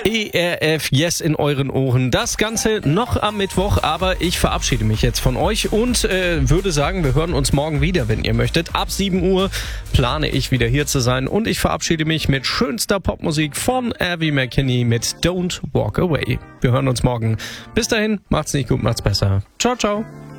ERF Yes in euren Ohren. Das Ganze noch am Mittwoch, aber ich verabschiede mich jetzt von euch und würde sagen, wir hören uns morgen wieder, wenn ihr möchtet. Ab 7 Uhr plane ich wieder hier zu sein und ich verabschiede mich mit schönster Popmusik von Avi McKinney mit Don't Walk Away. Wir hören uns morgen. Bis dahin, macht's nicht gut, macht's besser. Ciao, ciao.